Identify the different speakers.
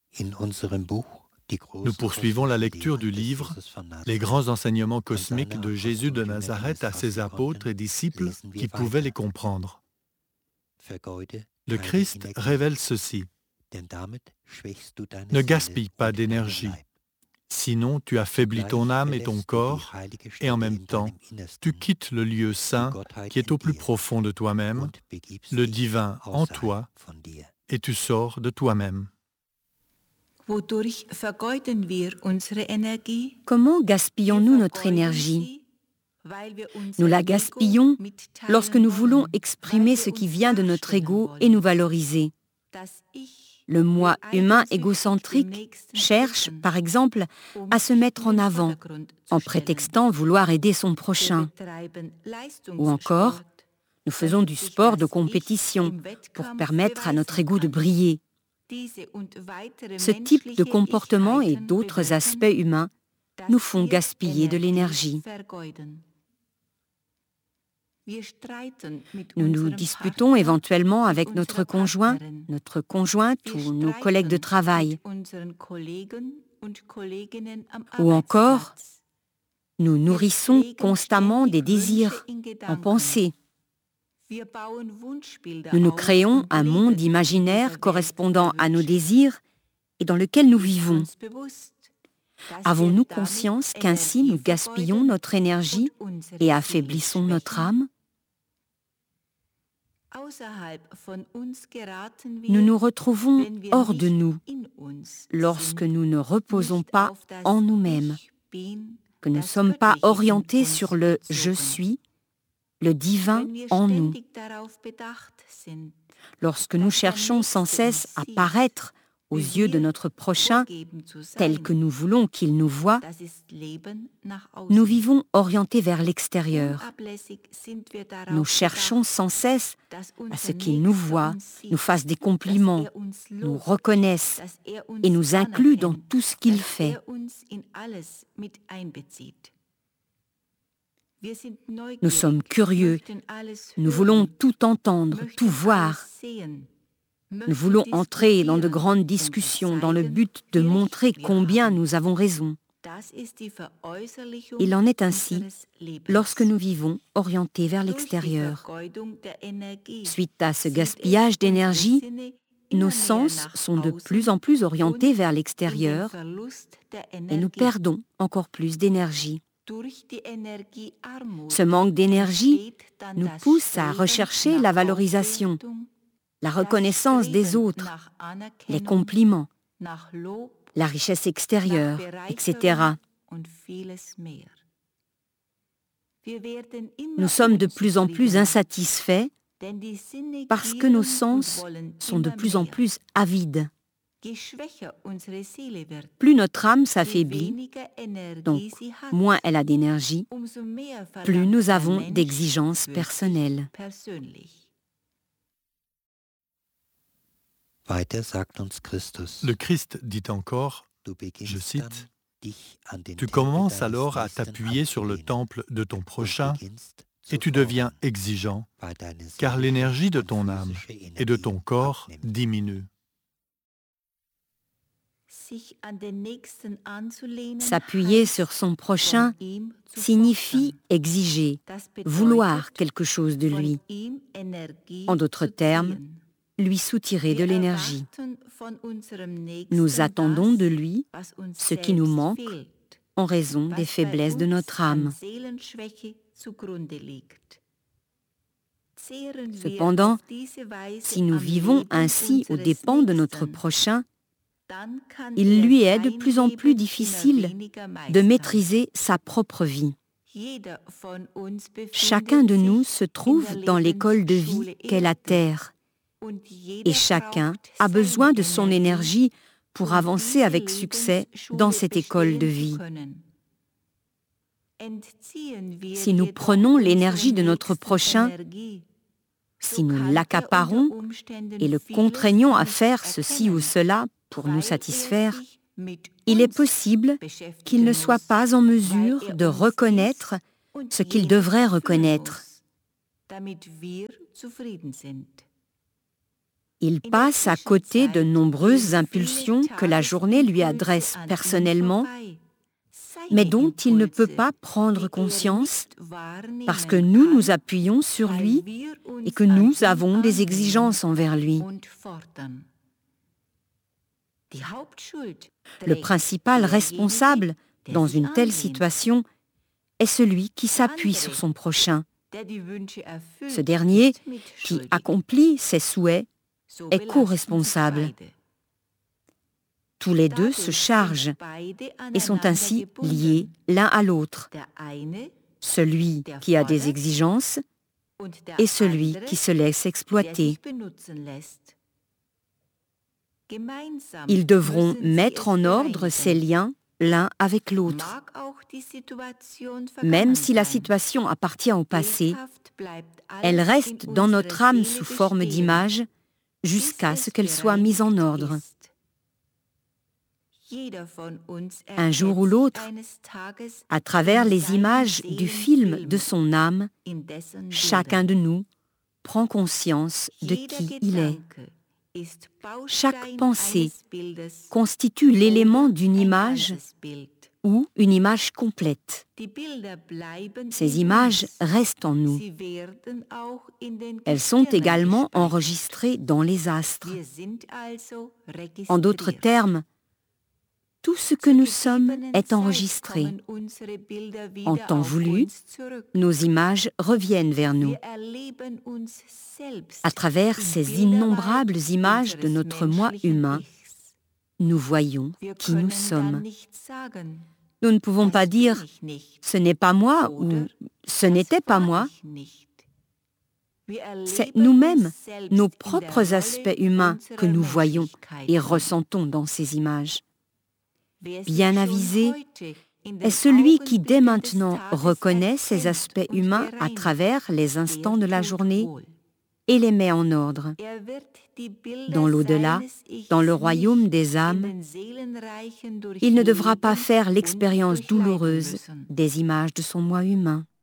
Speaker 1: Nous poursuivons la lecture du livre Les grands enseignements cosmiques de Jésus de Nazareth à ses apôtres et disciples qui pouvaient les comprendre. Le Christ révèle ceci. Ne gaspille pas d'énergie, sinon tu affaiblis ton âme et ton corps, et en même temps, tu quittes le lieu saint qui est au plus profond de toi-même, le divin en toi, et tu sors de toi-même.
Speaker 2: Comment gaspillons-nous notre énergie? Nous la gaspillons lorsque nous voulons exprimer ce qui vient de notre ego et nous valoriser. Le moi humain égocentrique cherche, par exemple, à se mettre en avant, en prétextant vouloir aider son prochain. Ou encore, nous faisons du sport de compétition pour permettre à notre ego de briller. Ce type de comportement et d'autres aspects humains nous font gaspiller de l'énergie. Nous nous disputons éventuellement avec notre conjoint, notre conjointe ou nos collègues de travail. Ou encore, nous nourrissons constamment des désirs en pensée. Nous nous créons un monde imaginaire correspondant à nos désirs et dans lequel nous vivons. Avons-nous conscience qu'ainsi nous gaspillons notre énergie et affaiblissons notre âme? Nous nous retrouvons hors de nous lorsque nous ne reposons pas en nous-mêmes, que nous ne sommes pas orientés sur le « je suis », le divin en nous. Lorsque nous cherchons sans cesse à paraître aux yeux de notre prochain tel que nous voulons qu'il nous voie, nous vivons orientés vers l'extérieur. Nous cherchons sans cesse à ce qu'il nous voie, nous fasse des compliments, nous reconnaisse et nous inclut dans tout ce qu'il fait. Nous sommes curieux, nous voulons tout entendre, tout voir. Nous voulons entrer dans de grandes discussions dans le but de montrer combien nous avons raison. Il en est ainsi lorsque nous vivons orientés vers l'extérieur. Suite à ce gaspillage d'énergie, nos sens sont de plus en plus orientés vers l'extérieur et nous perdons encore plus d'énergie. Ce manque d'énergie nous pousse à rechercher la valorisation, la reconnaissance des autres, les compliments, la richesse extérieure, etc. Nous sommes de plus en plus insatisfaits parce que nos sens sont de plus en plus avides. Plus notre âme s'affaiblit, donc moins elle a d'énergie, plus nous avons d'exigences personnelles.
Speaker 1: Le Christ dit encore, je cite, « Tu commences alors à t'appuyer sur le temple de ton prochain et tu deviens exigeant, car l'énergie de ton âme et de ton corps diminue. »
Speaker 2: S'appuyer sur son prochain signifie exiger, vouloir quelque chose de lui. En d'autres termes, lui soutirer de l'énergie. Nous attendons de lui ce qui nous manque en raison des faiblesses de notre âme. Cependant, si nous vivons ainsi aux dépens de notre prochain, il lui est de plus en plus difficile de maîtriser sa propre vie. Chacun de nous se trouve dans l'école de vie qu'est la Terre, et chacun a besoin de son énergie pour avancer avec succès dans cette école de vie. Si nous prenons l'énergie de notre prochain, si nous l'accaparons et le contraignons à faire ceci ou cela pour nous satisfaire, il est possible qu'il ne soit pas en mesure de reconnaître ce qu'il devrait reconnaître. Il passe à côté de nombreuses impulsions que la journée lui adresse personnellement, mais dont il ne peut pas prendre conscience parce que nous nous appuyons sur lui et que nous avons des exigences envers lui. Le principal responsable dans une telle situation est celui qui s'appuie sur son prochain. Ce dernier, qui accomplit ses souhaits, est co-responsable. Tous les deux se chargent et sont ainsi liés l'un à l'autre, celui qui a des exigences et celui qui se laisse exploiter. Ils devront mettre en ordre ces liens l'un avec l'autre. Même si la situation appartient au passé, elle reste dans notre âme sous forme d'image jusqu'à ce qu'elle soit mise en ordre. Un jour ou l'autre, à travers les images du film de son âme, chacun de nous prend conscience de qui il est. Chaque pensée constitue l'élément d'une image ou une image complète. Ces images restent en nous. Elles sont également enregistrées dans les astres. En d'autres termes, tout ce que nous sommes est enregistré. En temps voulu, nos images reviennent vers nous. À travers ces innombrables images de notre moi humain, nous voyons qui nous sommes. Nous ne pouvons pas dire « ce n'est pas moi » ou « ce n'était pas moi ». C'est nous-mêmes, nos propres aspects humains que nous voyons et ressentons dans ces images. Bien avisé est celui qui dès maintenant reconnaît ces aspects humains à travers les instants de la journée et les met en ordre. Dans l'au-delà, dans le royaume des âmes, il ne devra pas faire l'expérience douloureuse des images de son moi humain.